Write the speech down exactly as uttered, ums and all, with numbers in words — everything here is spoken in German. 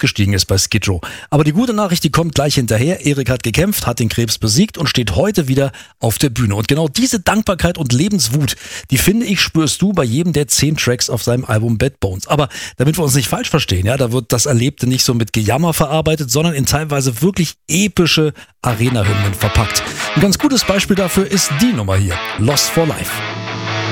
ausgestiegen ist bei Skid Row. Aber die gute Nachricht, die kommt gleich hinterher. Erik hat gekämpft, hat den Krebs besiegt und steht heute wieder auf der Bühne. Und genau diese Dankbarkeit und Lebenswut, die finde ich, spürst du bei jedem der zehn Tracks auf seinem Album Bad Bones. Aber damit wir uns nicht falsch verstehen, ja, da wird das Erlebte nicht so mit Gejammer verarbeitet, sondern in teilweise wirklich epische Arena-Hymnen verpackt. Ein ganz gutes Beispiel dafür ist die Nummer hier, Lost for Life.